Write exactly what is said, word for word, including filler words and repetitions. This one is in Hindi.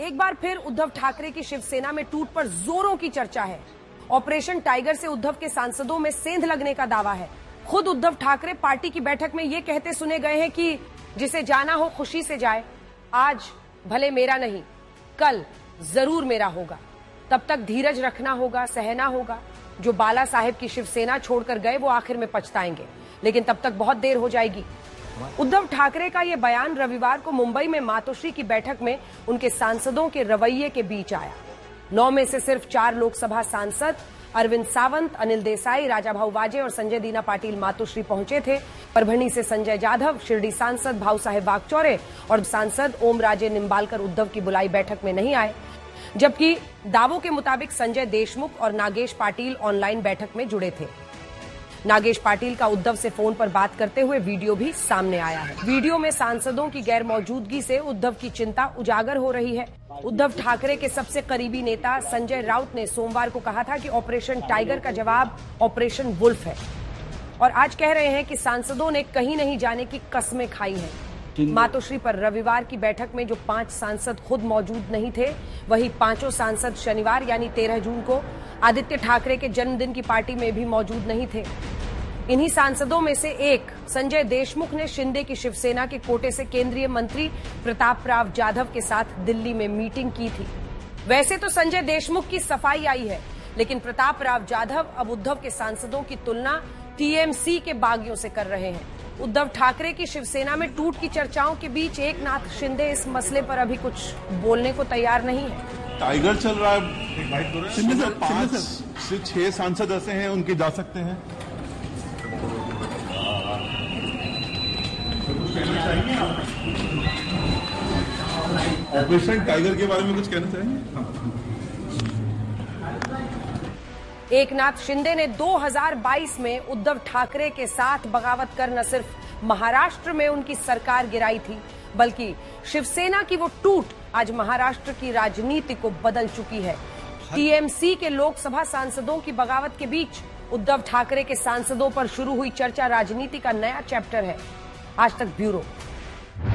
एक बार फिर उद्धव ठाकरे की शिवसेना में टूट पर जोरों की चर्चा है। ऑपरेशन टाइगर से उद्धव के सांसदों में सेंध लगने का दावा है। खुद उद्धव ठाकरे पार्टी की बैठक में ये कहते सुने गए हैं कि जिसे जाना हो खुशी से जाए, आज भले मेरा नहीं, कल जरूर मेरा होगा। तब तक धीरज रखना होगा, सहना होगा। जो बाला साहेब की शिवसेना छोड़कर गए वो आखिर में पछताएंगे, लेकिन तब तक बहुत देर हो जाएगी। उद्धव ठाकरे का यह बयान रविवार को मुंबई में मातोश्री की बैठक में उनके सांसदों के रवैये के बीच आया। नौ में से सिर्फ चार लोकसभा सांसद अरविंद सावंत, अनिल देसाई, राजाभाऊ वाजे और संजय दीना पाटिल मातोश्री पहुंचे थे। परभणी से संजय जाधव, शिरडी सांसद भाऊ साहेब वागचौरे और सांसद ओम राजे निम्बालकर उद्धव की बुलाई बैठक में नहीं आए, जबकि दावों के मुताबिक संजय देशमुख और नागेश पाटिल ऑनलाइन बैठक में जुड़े थे। नागेश पाटिल का उद्धव से फोन पर बात करते हुए वीडियो भी सामने आया है। वीडियो में सांसदों की गैर मौजूदगी से उद्धव की चिंता उजागर हो रही है। उद्धव ठाकरे के सबसे करीबी नेता संजय राउत ने सोमवार को कहा था कि ऑपरेशन टाइगर का जवाब ऑपरेशन वुल्फ है, और आज कह रहे हैं कि सांसदों ने कहीं नहीं जाने की कस्में खाई हैं। मातोश्री पर रविवार की बैठक में जो पांच सांसद खुद मौजूद नहीं थे, वही पांचों सांसद शनिवार यानी तेरह जून को आदित्य ठाकरे के जन्मदिन की पार्टी में भी मौजूद नहीं थे। इन्हीं सांसदों में से एक संजय देशमुख ने शिंदे की शिवसेना के कोटे से केंद्रीय मंत्री प्रताप राव जाधव के साथ दिल्ली में मीटिंग की थी। वैसे तो संजय देशमुख की सफाई आई है, लेकिन प्रताप राव जाधव अब उद्धव के सांसदों की तुलना टीएमसी के बागियों से कर रहे हैं। उद्धव ठाकरे की शिवसेना में टूट की चर्चाओं के बीच एकनाथ शिंदे इस मसले पर अभी कुछ बोलने को तैयार नहीं है। टाइगर चल रहा है, शिंदे सर पांच से छह सांसद ऐसे हैं उनके जा सकते हैं। ऑपरेशन टाइगर के बारे में कुछ कहना चाहेंगे? एकनाथ शिंदे ने दो हज़ार बाईस में उद्धव ठाकरे के साथ बगावत कर न सिर्फ महाराष्ट्र में उनकी सरकार गिराई थी, बल्कि शिवसेना की वो टूट आज महाराष्ट्र की राजनीति को बदल चुकी है। टीएमसी के लोकसभा सांसदों की बगावत के बीच उद्धव ठाकरे के सांसदों पर शुरू हुई चर्चा राजनीति का नया चैप्टर है। आज तक ब्यूरो।